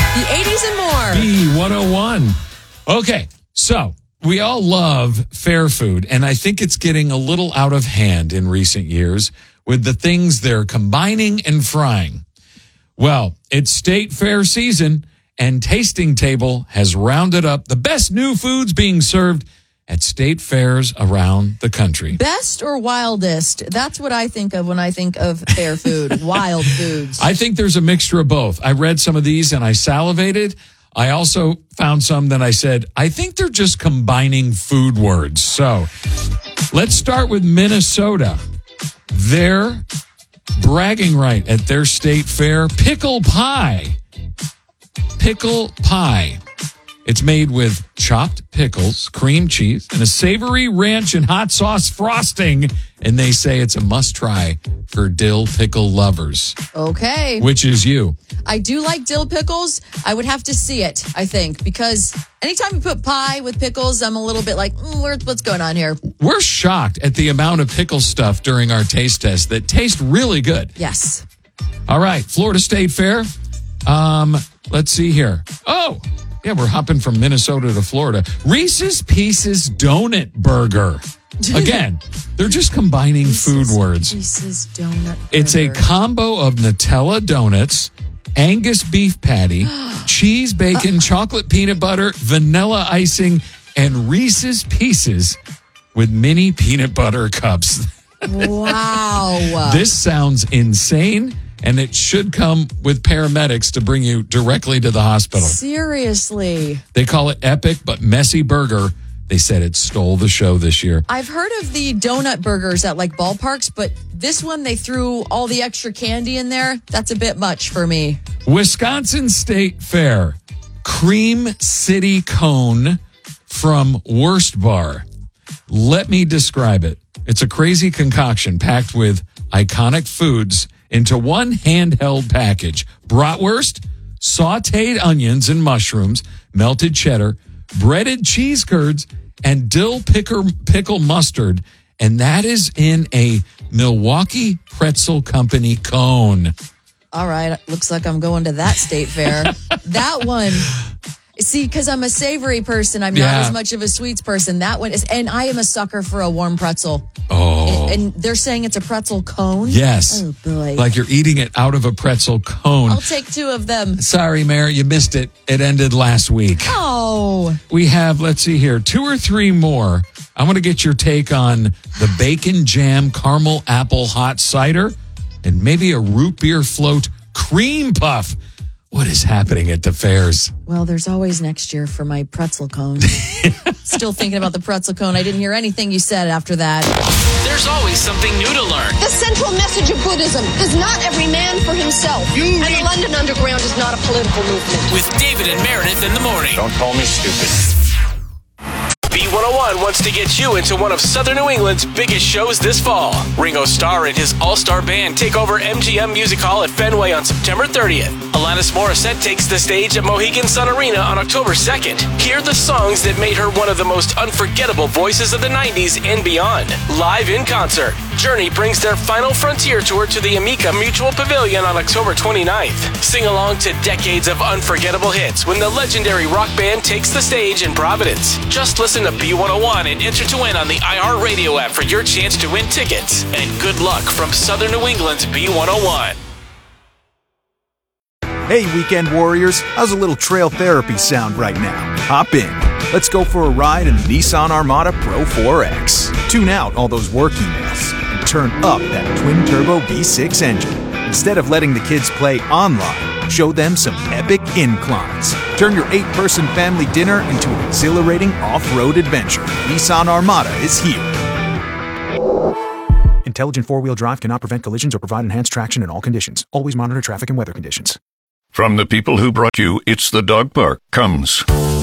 The 80s and more. B101. Okay, so we all love fair food, and I think it's getting a little out of hand in recent years with the things they're combining and frying. Well, it's state fair season, and Tasting Table has rounded up the best new foods being served at state fairs around the country. Best or wildest? That's what I think of when I think of fair food, wild foods. I think there's a mixture of both. I read some of these and I salivated. I also found some that I said, I think they're just combining food words. So let's start with Minnesota. Their bragging right at their state fair, pickle pie. Pickle pie. It's made with chopped pickles, cream cheese, and a savory ranch and hot sauce frosting. And they say it's a must-try for dill pickle lovers. Okay. Which is you. I do like dill pickles. I would have to see it, I think, because anytime you put pie with pickles, I'm a little bit like, what's going on here? We're shocked at the amount of pickle stuff during our taste test that taste really good. Yes. All right, Florida State Fair. Let's see here. Oh, yeah, we're hopping from Minnesota to Florida. Reese's Pieces Donut Burger. Again, they're just combining food words. Reese's Donut Burger. It's a combo of Nutella donuts, Angus beef patty, cheese, bacon, chocolate peanut butter, vanilla icing, and Reese's Pieces with mini peanut butter cups. Wow. This sounds insane. And it should come with paramedics to bring you directly to the hospital. Seriously. They call it Epic but Messy Burger. They said it stole the show this year. I've heard of the donut burgers at like ballparks, but this one, they threw all the extra candy in there. That's a bit much for me. Wisconsin State Fair. Cream City Cone from Wurst Bar. Let me describe it. It's a crazy concoction packed with iconic foods into one handheld package. Bratwurst, sauteed onions and mushrooms, melted cheddar, breaded cheese curds, and dill pickle mustard. And that is in a Milwaukee Pretzel Company cone. All right. Looks like I'm going to that state fair. That one. See, because I'm a savory person, I'm not as much of a sweets person. That one is, and I am a sucker for a warm pretzel. Oh. And they're saying it's a pretzel cone? Yes. Oh, boy. Like you're eating it out of a pretzel cone. I'll take 2 of them. Sorry, Mayor, you missed it. It ended last week. Oh. We have, let's see here, 2 or 3 more. I want to get your take on the bacon jam caramel apple hot cider and maybe a root beer float cream puff. What is happening at the fairs? Well, there's always next year for my pretzel cone. Still thinking about the pretzel cone. I didn't hear anything you said after that. There's always something new to learn. The central message of Buddhism is not every man for himself. And the London Underground is not a political movement. With David and Meredith in the morning. Don't call me stupid. B101 wants to get you into one of Southern New England's biggest shows this fall. Ringo Starr and his all-star band take over MGM Music Hall at Fenway on September 30th. Alanis Morissette takes the stage at Mohegan Sun Arena on October 2nd. Hear the songs that made her one of the most unforgettable voices of the 90s and beyond. Live in concert. Journey brings their final frontier tour to the Amica Mutual Pavilion on October 29th. Sing along to decades of unforgettable hits when the legendary rock band takes the stage in Providence. Just listen to B101 and enter to win on the iHeartRadio app for your chance to win tickets. And good luck from Southern New England's B101. Hey, weekend warriors, how's a little trail therapy sound right now? Hop in. Let's go for a ride in the Nissan Armada Pro 4X. Tune out all those work emails and turn up that twin-turbo V6 engine. Instead of letting the kids play online, show them some epic inclines. Turn your 8-person family dinner into an exhilarating off-road adventure. Nissan Armada is here. Intelligent four-wheel drive cannot prevent collisions or provide enhanced traction in all conditions. Always monitor traffic and weather conditions. From the people who brought you It's the Dog Park comes